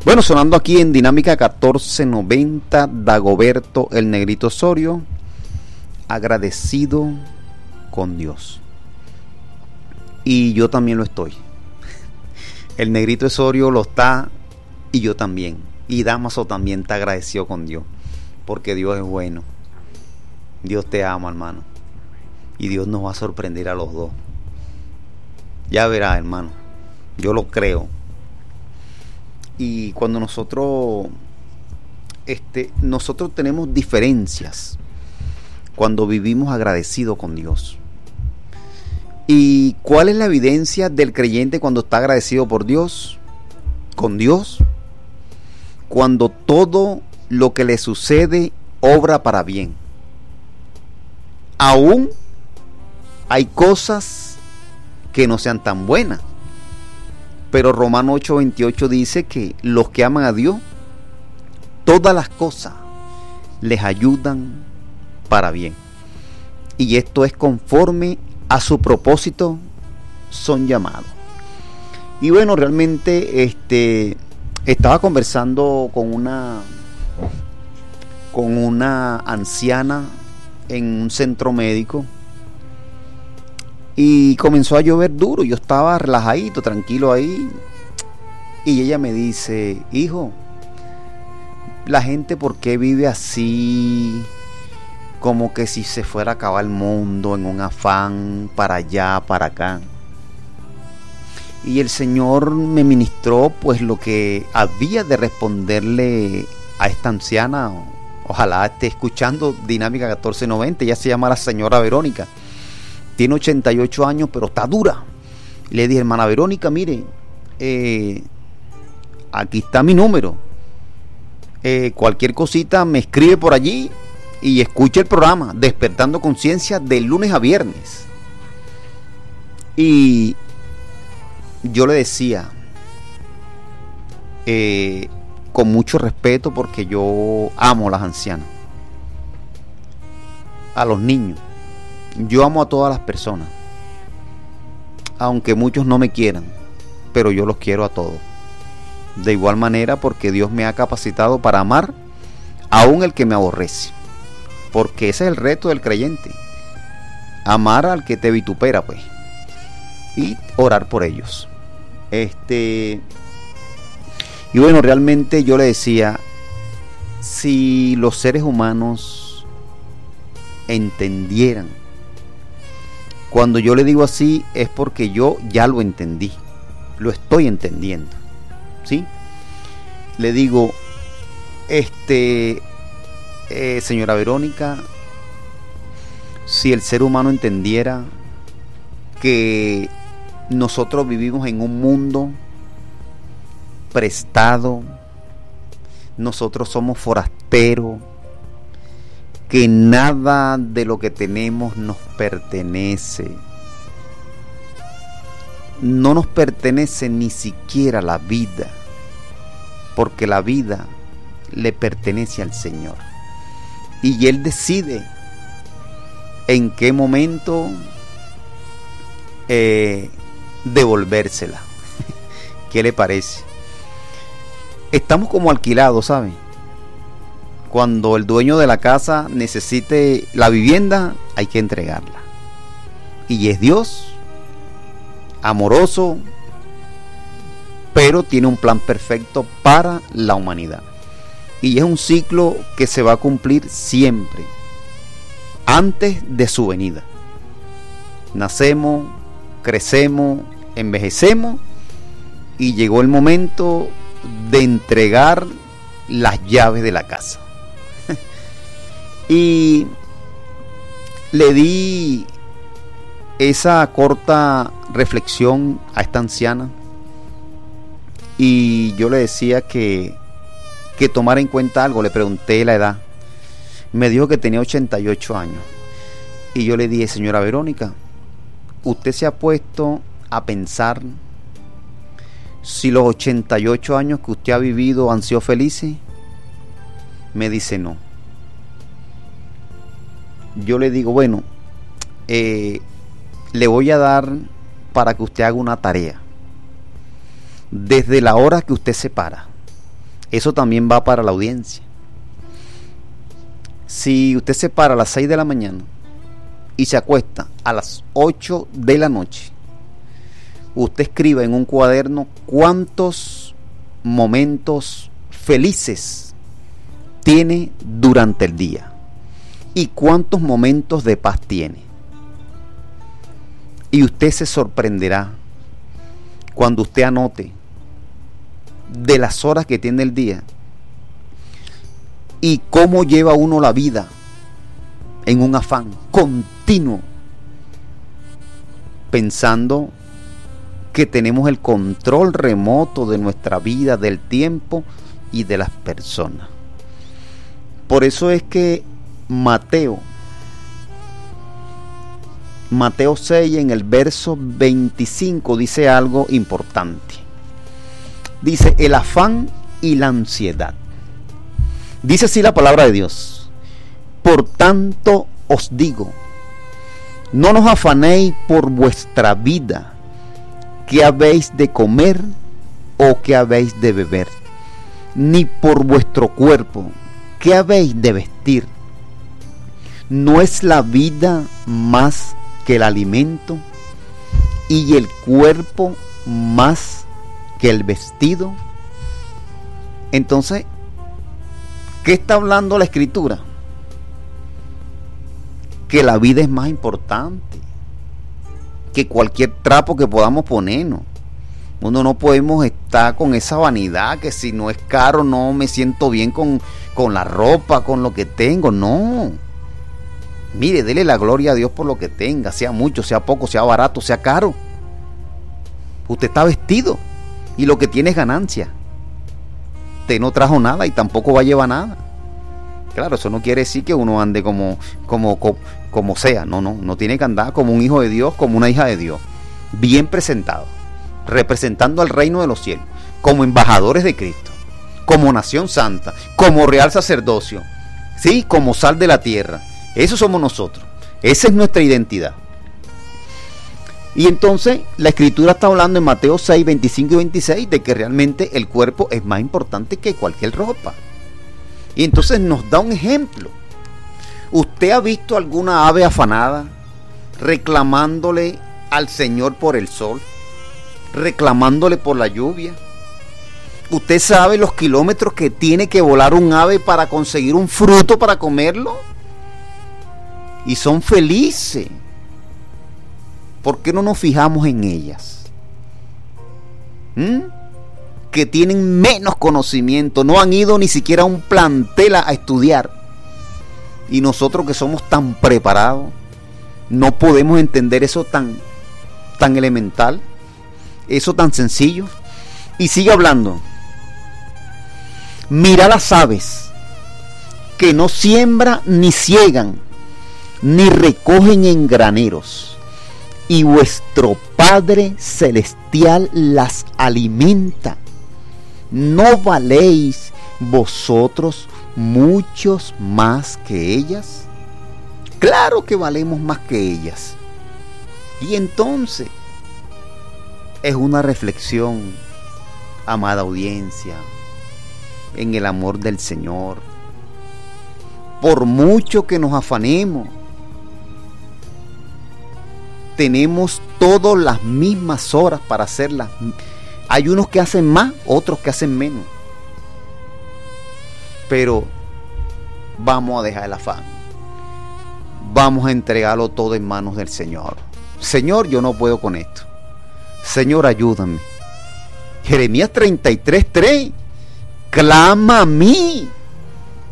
Bueno, sonando aquí en Dinámica 1490, Dagoberto el Negrito Osorio, agradecido con Dios. Y yo también lo estoy. El Negrito Osorio lo está y yo también. Y Damaso también está agradecido con Dios, porque Dios es bueno. Dios te ama, hermano. Y Dios nos va a sorprender a los dos. Ya verás, hermano. Yo lo creo. Y cuando nosotros tenemos diferencias, cuando vivimos agradecidos con Dios. ¿Y cuál es la evidencia del creyente cuando está agradecido por Dios? Con Dios. Cuando todo lo que le sucede obra para bien. Aún hay cosas que no sean tan buenas. Pero Romanos 8:28 dice que los que aman a Dios, todas las cosas les ayudan para bien. Y esto es conforme a su propósito son llamados. Y bueno, realmente estaba conversando con una anciana en un centro médico. Y comenzó a llover duro. Yo estaba relajadito, tranquilo ahí. Y ella me dice: hijo, la gente ¿por qué vive así? Como que si se fuera a acabar el mundo, en un afán para allá, para acá. Y el Señor me ministró pues lo que había de responderle a esta anciana. Ojalá esté escuchando Dinámica 1490. Ella se llama la señora Verónica. Tiene 88 años, pero está dura. Le dije: hermana Verónica, mire, aquí está mi número. Cualquier cosita me escribe por allí y escucha el programa Despertando Conciencia de lunes a viernes. Y yo le decía, con mucho respeto, porque yo amo a las ancianas, a los niños. Yo amo a todas las personas, aunque muchos no me quieran, pero yo los quiero a todos. De igual manera, porque Dios me ha capacitado para amar aún el que me aborrece, porque ese es el reto del creyente: amar al que te vitupera, pues, y orar por ellos. Y bueno, realmente yo le decía, si los seres humanos entendieran. Cuando yo le digo así es porque yo ya lo entendí, lo estoy entendiendo, ¿sí? Le digo, señora Verónica, si el ser humano entendiera que nosotros vivimos en un mundo prestado, nosotros somos forasteros, que nada de lo que tenemos nos pertenece. No nos pertenece ni siquiera la vida, porque la vida le pertenece al Señor. Y Él decide en qué momento devolvérsela. ¿Qué le parece? Estamos como alquilados, ¿saben? Cuando el dueño de la casa necesite la vivienda, hay que entregarla. Y es Dios, amoroso, pero tiene un plan perfecto para la humanidad. Y es un ciclo que se va a cumplir siempre, antes de su venida. Nacemos, crecemos, envejecemos, y llegó el momento de entregar las llaves de la casa. Y le di esa corta reflexión a esta anciana, y yo le decía que tomara en cuenta algo. Le pregunté la edad, me dijo que tenía 88 años, y yo le dije: señora Verónica, ¿usted se ha puesto a pensar si los 88 años que usted ha vivido han sido felices? Me dice: no. Yo le digo: bueno, le voy a dar para que usted haga una tarea. Desde la hora que usted se para Eso también va para la audiencia. Si usted se para a las 6 de la mañana y se acuesta a las 8 de la noche, usted escriba en un cuaderno cuántos momentos felices tiene durante el día y cuántos momentos de paz tiene. Y usted se sorprenderá cuando usted anote de las horas que tiene el día y cómo lleva uno la vida en un afán continuo, pensando que tenemos el control remoto de nuestra vida, del tiempo y de las personas. Por eso es que Mateo 6 en el verso 25 dice algo importante. Dice: el afán y la ansiedad. Dice así la palabra de Dios: por tanto os digo, no nos afanéis por vuestra vida, qué habéis de comer o qué habéis de beber, ni por vuestro cuerpo, qué habéis de vestir. ¿No es la vida más que el alimento y el cuerpo más que el vestido? Entonces, ¿qué está hablando la Escritura? Que la vida es más importante que cualquier trapo que podamos ponernos. Uno no podemos estar con esa vanidad que si no es caro no me siento bien con la ropa, con lo que tengo. No. Mire, dele la gloria a Dios por lo que tenga, sea mucho, sea poco, sea barato, sea caro. Usted está vestido y lo que tiene es ganancia. Usted no trajo nada y tampoco va a llevar nada. Claro, eso no quiere decir que uno ande como sea. No tiene que andar como un hijo de Dios, como una hija de Dios. Bien presentado, representando al reino de los cielos, como embajadores de Cristo, como nación santa, como real sacerdocio, ¿sí? Como sal de la tierra. Eso somos nosotros. Esa es nuestra identidad. Y entonces la Escritura está hablando en Mateo 6, 25 y 26 de que realmente el cuerpo es más importante que cualquier ropa. Y entonces nos da un ejemplo. ¿Usted ha visto alguna ave afanada reclamándole al Señor por el sol? ¿Reclamándole por la lluvia? ¿Usted sabe los kilómetros que tiene que volar un ave para conseguir un fruto para comerlo? Y son felices. ¿Por qué no nos fijamos en ellas? Que tienen menos conocimiento, no han ido ni siquiera a un plantel a estudiar. Y nosotros que somos tan preparados, no podemos entender eso tan elemental, eso tan sencillo. Y sigue hablando. Mira las aves, que no siembran ni ciegan, ni recogen en graneros, y vuestro Padre Celestial las alimenta. ¿No valéis vosotros muchos más que ellas? Claro que valemos más que ellas. Y entonces es una reflexión, amada audiencia, en el amor del Señor. Por mucho que nos afanemos, tenemos todas las mismas horas para hacerlas. Hay unos que hacen más, otros que hacen menos. Pero vamos a dejar el afán. Vamos a entregarlo todo en manos del Señor. Señor, yo no puedo con esto. Señor, ayúdame. Jeremías 33:3. Clama a mí